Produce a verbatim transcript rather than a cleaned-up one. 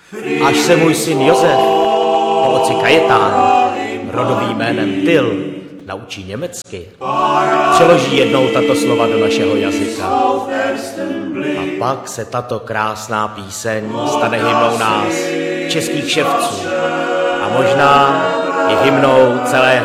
Až se můj syn Josef po otci Kajetánu rodovým jménem Till naučí německy, přeloží jednou tato slova do našeho jazyka. A pak se tato krásná píseň stane hymnou nás, českých ševců, a možná i hymnou celého